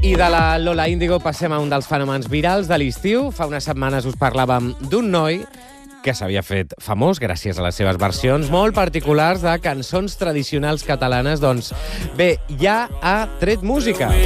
I de la Lola Índigo passem a un dels fenòmens virals de l'estiu. Fa unes setmanes us parlàvem d'un noi que s'havia fet famós gràcies a les seves versions molt particulars de cançons tradicionals catalanes. Doncs bé, ja ha tret música.